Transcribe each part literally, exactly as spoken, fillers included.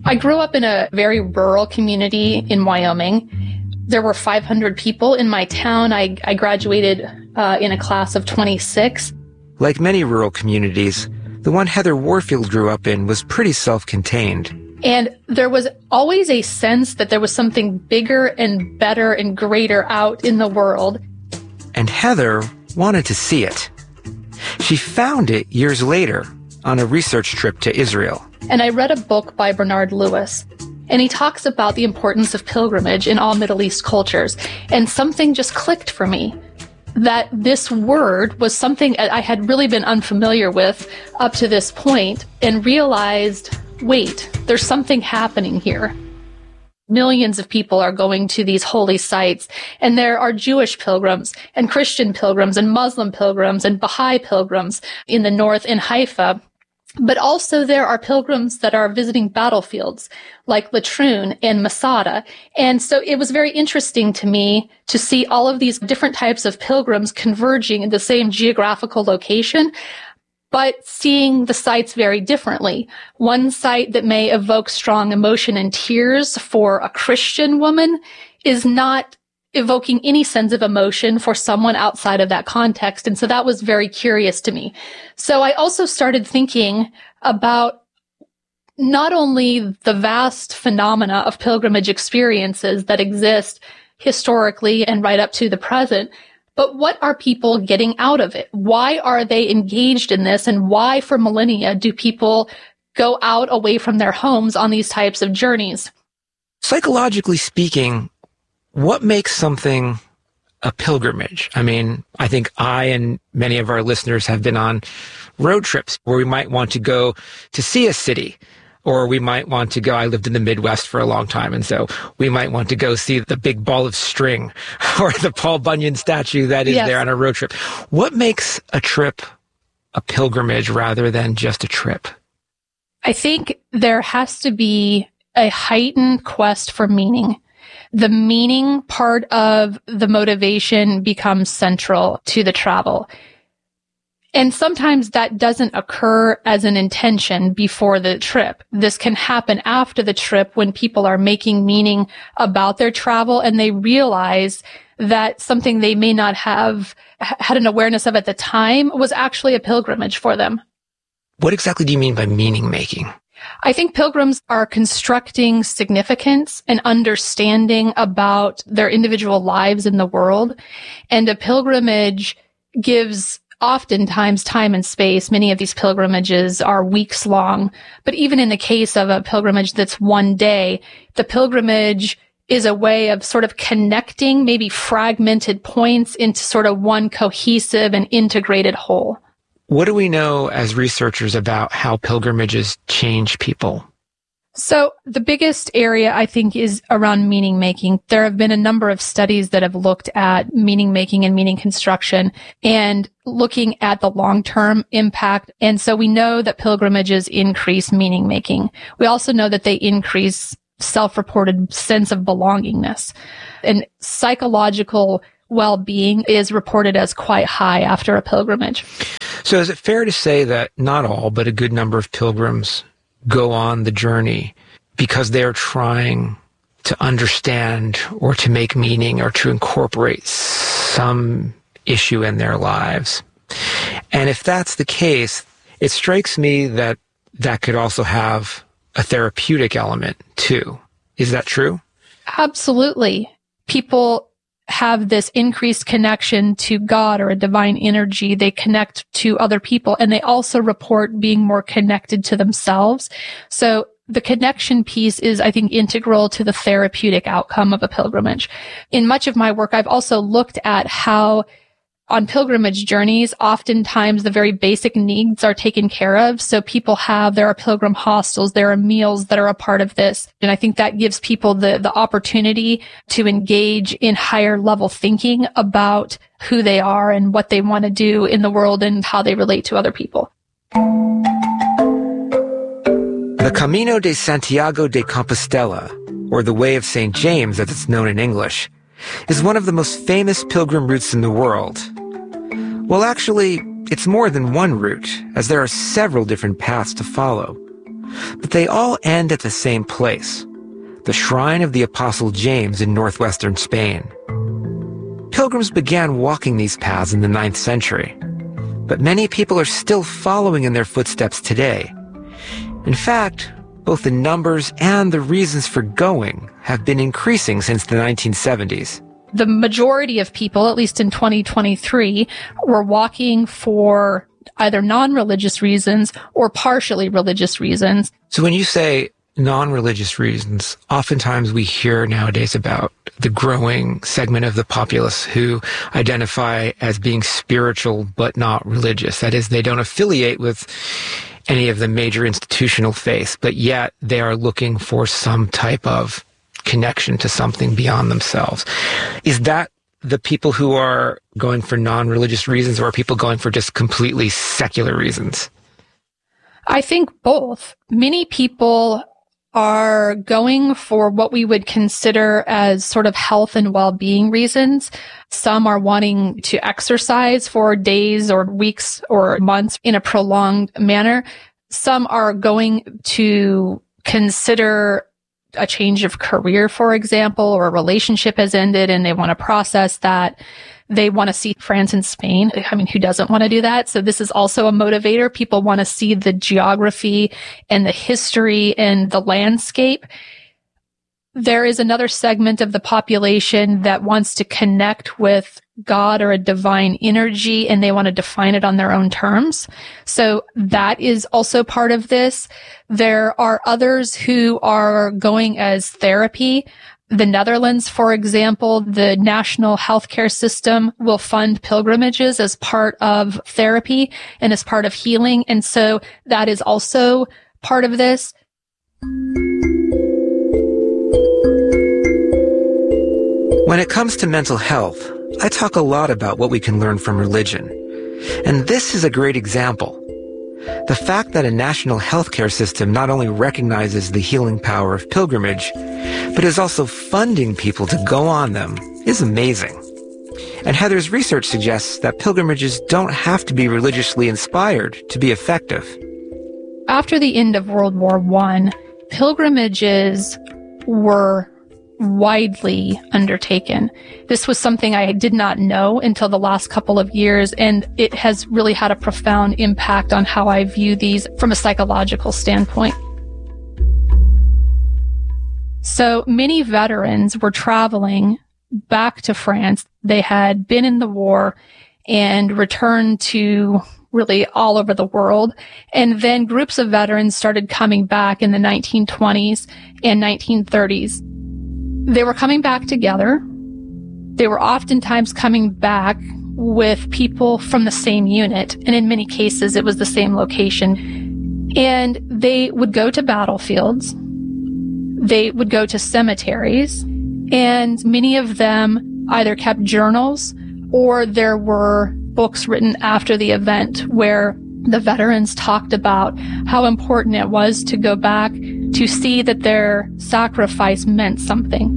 I grew up in a very rural community in Wyoming. There were five hundred people in my town. I, I graduated uh, in a class of twenty-six. Like many rural communities, the one Heather Warfield grew up in was pretty self-contained. And there was always a sense that there was something bigger and better and greater out in the world. And Heather wanted to see it. She found it years later on a research trip to Israel. And I read a book by Bernard Lewis, and he talks about the importance of pilgrimage in all Middle East cultures. And something just clicked for me, that this word was something I had really been unfamiliar with up to this point, and realized, wait, there's something happening here. Millions of people are going to these holy sites, and there are Jewish pilgrims and Christian pilgrims and Muslim pilgrims and Baha'i pilgrims in the north in Haifa. But also there are pilgrims that are visiting battlefields like Latrun and Masada. And so it was very interesting to me to see all of these different types of pilgrims converging in the same geographical location, but seeing the sites very differently. One site that may evoke strong emotion and tears for a Christian woman is not evoking any sense of emotion for someone outside of that context. And so that was very curious to me. So I also started thinking about not only the vast phenomena of pilgrimage experiences that exist historically and right up to the present, but what are people getting out of it? Why are they engaged in this? And why for millennia do people go out away from their homes on these types of journeys? Psychologically speaking, what makes something a pilgrimage? I mean, I think I and many of our listeners have been on road trips where we might want to go to see a city, or we might want to go, I lived in the Midwest for a long time, and so we might want to go see the big ball of string or the Paul Bunyan statue that is yes. there on a road trip. What makes a trip a pilgrimage rather than just a trip? I think there has to be a heightened quest for meaning. The meaning part of the motivation becomes central to the travel. And sometimes that doesn't occur as an intention before the trip. This can happen after the trip when people are making meaning about their travel and they realize that something they may not have had an awareness of at the time was actually a pilgrimage for them. What exactly do you mean by meaning making? I think pilgrims are constructing significance and understanding about their individual lives in the world. And a pilgrimage gives oftentimes time and space. Many of these pilgrimages are weeks long. But even in the case of a pilgrimage that's one day, the pilgrimage is a way of sort of connecting maybe fragmented points into sort of one cohesive and integrated whole. What do we know as researchers about how pilgrimages change people? So the biggest area, I think, is around meaning making. There have been a number of studies that have looked at meaning making and meaning construction and looking at the long-term impact. And so we know that pilgrimages increase meaning making. We also know that they increase self-reported sense of belongingness. And psychological well-being is reported as quite high after a pilgrimage. So is it fair to say that not all, but a good number of pilgrims go on the journey because they're trying to understand or to make meaning or to incorporate some issue in their lives? And if that's the case, it strikes me that that could also have a therapeutic element too. Is that true? Absolutely. People have this increased connection to God or a divine energy. They connect to other people, and they also report being more connected to themselves. So the connection piece is, I think, integral to the therapeutic outcome of a pilgrimage. In much of my work, I've also looked at how on pilgrimage journeys, oftentimes the very basic needs are taken care of. So people have, there are pilgrim hostels, there are meals that are a part of this. And I think that gives people the, the opportunity to engage in higher level thinking about who they are and what they want to do in the world and how they relate to other people. The Camino de Santiago de Compostela, or the Way of Saint James as it's known in English, is one of the most famous pilgrim routes in the world. Well, actually, it's more than one route, as there are several different paths to follow. but they all end at the same place, the shrine of the Apostle James in northwestern Spain. Pilgrims began walking these paths in the ninth century, but many people are still following in their footsteps today. In fact, both the numbers and the reasons for going have been increasing since the nineteen seventies. The majority of people, at least in twenty twenty-three, were walking for either non-religious reasons or partially religious reasons. So when you say non-religious reasons, oftentimes we hear nowadays about the growing segment of the populace who identify as being spiritual but not religious. That is, they don't affiliate with any of the major institutional faiths, but yet they are looking for some type of connection to something beyond themselves. Is that the people who are going for non-religious reasons, or are people going for just completely secular reasons? I think both. Many people are going for what we would consider as sort of health and well-being reasons. Some are wanting to exercise for days or weeks or months in a prolonged manner. Some are going to consider a change of career, for example, or a relationship has ended and they want to process that. They want to see France and Spain. I mean, who doesn't want to do that? So this is also a motivator. People want to see the geography and the history and the landscape. There is another segment of the population that wants to connect with God or a divine energy, and they want to define it on their own terms. So that is also part of this. There are others who are going as therapy. The Netherlands, for example, the national healthcare system will fund pilgrimages as part of therapy and as part of healing. And so that is also part of this. When it comes to mental health, I talk a lot about what we can learn from religion. And this is a great example. The fact that a national healthcare system not only recognizes the healing power of pilgrimage, but is also funding people to go on them is amazing. And Heather's research suggests that pilgrimages don't have to be religiously inspired to be effective. After the end of World War One, pilgrimages were widely undertaken. This was something I did not know until the last couple of years, and it has really had a profound impact on how I view these from a psychological standpoint. So many veterans were traveling back to France. They had been in the war and returned to really all over the world. And then groups of veterans started coming back in the nineteen twenties and nineteen thirties. They were coming back together. They were oftentimes coming back with people from the same unit. And in many cases, it was the same location. And they would go to battlefields. They would go to cemeteries. And many of them either kept journals or there were books written after the event where the veterans talked about how important it was to go back to see that their sacrifice meant something.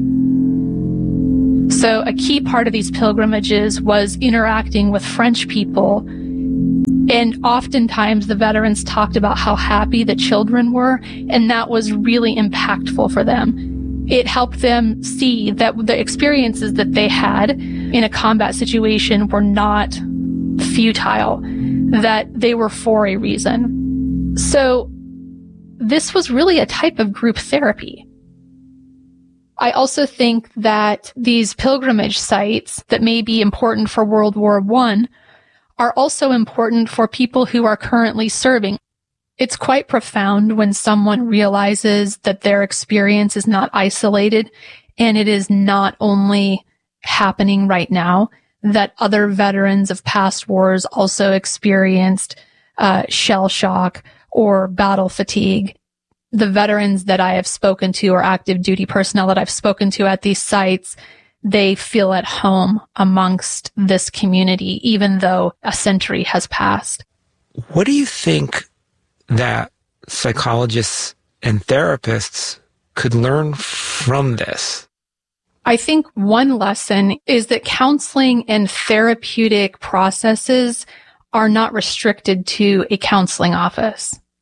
So a key part of these pilgrimages was interacting with French people. And oftentimes the veterans talked about how happy the children were, and that was really impactful for them. It helped them see that the experiences that they had in a combat situation were not futile, that they were for a reason. So this was really a type of group therapy. I also think that these pilgrimage sites that may be important for World War One are also important for people who are currently serving. It's quite profound when someone realizes that their experience is not isolated and it is not only happening right now, that other veterans of past wars also experienced uh, shell shock or battle fatigue. The veterans that I have spoken to or active duty personnel that I've spoken to at these sites, they feel at home amongst this community, even though a century has passed. What do you think that psychologists and therapists could learn from this? I think one lesson is that counseling and therapeutic processes are not restricted to a counseling office.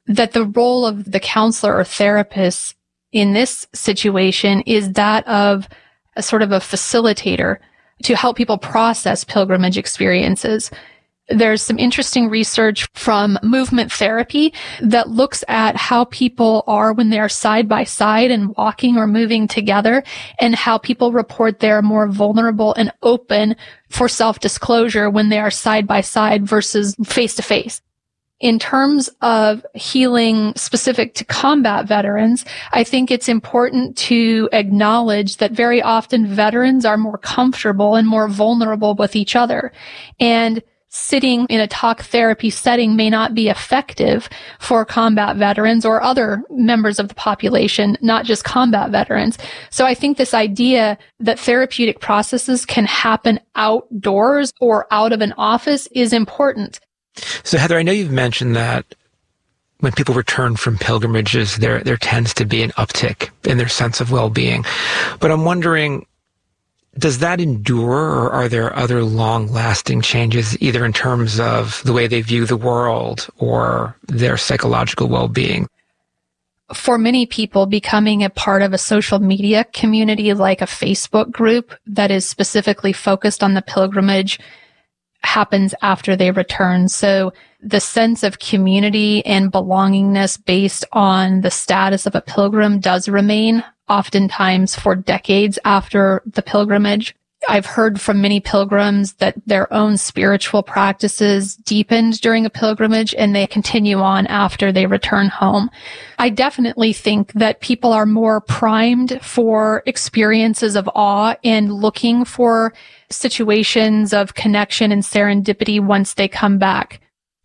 that the role of the counselor or therapist in this situation is that of a sort of a facilitator to help people process pilgrimage experiences. There's some interesting research from movement therapy that looks at how people are when they are side by side and walking or moving together, and how people report they're more vulnerable and open for self-disclosure when they are side by side versus face to face. In terms of healing specific to combat veterans, I think it's important to acknowledge that very often veterans are more comfortable and more vulnerable with each other. And sitting in a talk therapy setting may not be effective for combat veterans or other members of the population, not just combat veterans. So I think this idea that therapeutic processes can happen outdoors or out of an office is important. So Heather, I know you've mentioned that when people return from pilgrimages, there there tends to be an uptick in their sense of well-being. But I'm wondering, does that endure, or are there other long-lasting changes, either in terms of the way they view the world or their psychological well-being? For many people, becoming a part of a social media community like a Facebook group that is specifically focused on the pilgrimage happens after they return. So the sense of community and belongingness based on the status of a pilgrim does remain, oftentimes for decades after the pilgrimage. I've heard from many pilgrims that their own spiritual practices deepened during a pilgrimage and they continue on after they return home. I definitely think that people are more primed for experiences of awe and looking for situations of connection and serendipity once they come back.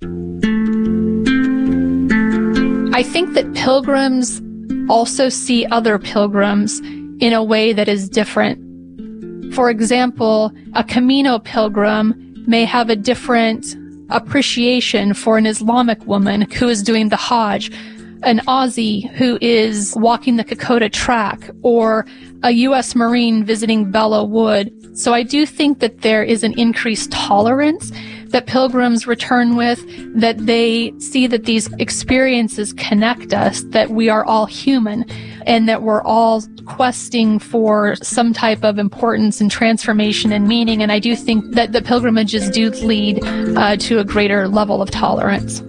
I think that pilgrims also see other pilgrims in a way that is different. For example, a Camino pilgrim may have a different appreciation for an Islamic woman who is doing the Hajj, an Aussie who is walking the Kokoda track, or a U S Marine visiting Belleau Wood. So I do think that there is an increased tolerance that pilgrims return with, that they see that these experiences connect us, that we are all human, and that we're all questing for some type of importance and transformation and meaning. And I do think that the pilgrimages do lead uh, to a greater level of tolerance.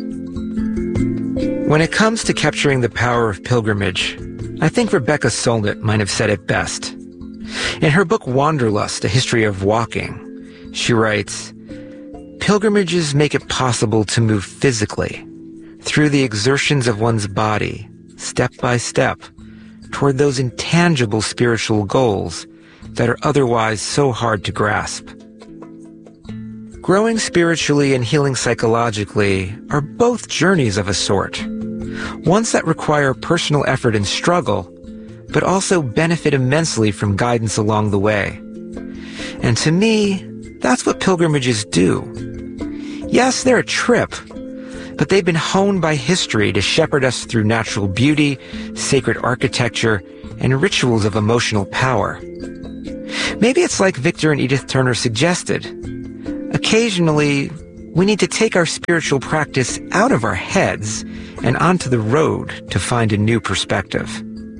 When it comes to capturing the power of pilgrimage, I think Rebecca Solnit might have said it best. In her book Wanderlust, A History of Walking, she writes, "Pilgrimages make it possible to move physically, through the exertions of one's body, step by step, toward those intangible spiritual goals that are otherwise so hard to grasp. Growing spiritually and healing psychologically are both journeys of a sort, ones that require personal effort and struggle, but also benefit immensely from guidance along the way. And to me, that's what pilgrimages do. Yes, they're a trip, but they've been honed by history to shepherd us through natural beauty, sacred architecture, and rituals of emotional power. Maybe it's like Victor and Edith Turner suggested. Occasionally, we need to take our spiritual practice out of our heads and onto the road to find a new perspective."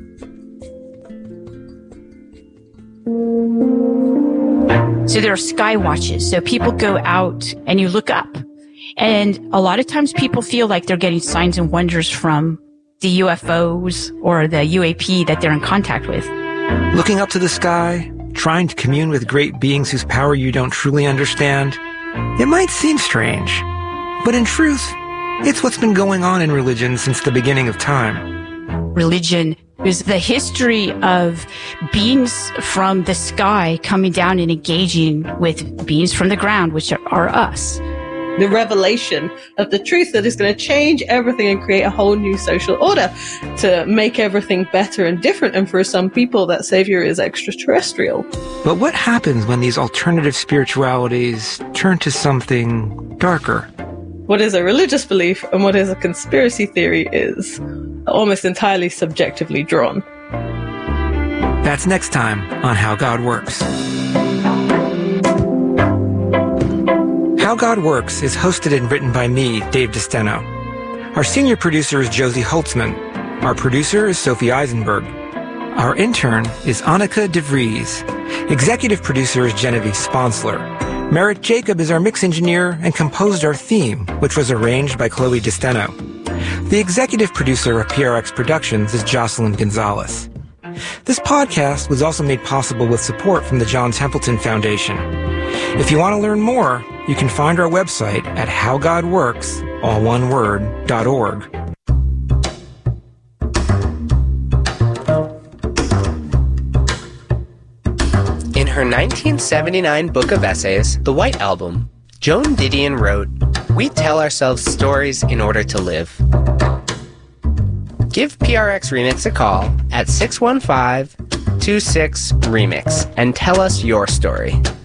So there are sky watches. So people go out and you look up. And a lot of times people feel like they're getting signs and wonders from the U F Os or the U A P that they're in contact with. Looking up to the sky, trying to commune with great beings whose power you don't truly understand, it might seem strange, but in truth, it's what's been going on in religion since the beginning of time. Religion is the history of beings from the sky coming down and engaging with beings from the ground, which are, are us. The revelation of the truth that is going to change everything and create a whole new social order to make everything better and different. And for some people, that savior is extraterrestrial. But what happens when these alternative spiritualities turn to something darker? What is a religious belief and what is a conspiracy theory is almost entirely subjectively drawn. That's next time on How God Works. How God Works is hosted and written by me, Dave DeSteno. Our senior producer is Josie Holtzman. Our producer is Sophie Eisenberg. Our intern is Annika DeVries. Executive producer is Genevieve Sponsler. Merritt Jacob is our mix engineer and composed our theme, which was arranged by Chloe DeSteno. The executive producer of P R X Productions is Jocelyn Gonzalez. This podcast was also made possible with support from the John Templeton Foundation. If you want to learn more, you can find our website at how god works, all one word, dot org. In her nineteen seventy-nine book of essays, The White Album, Joan Didion wrote, "We tell ourselves stories in order to live." Give P R X Remix a call at six one five, two six, remix and tell us your story.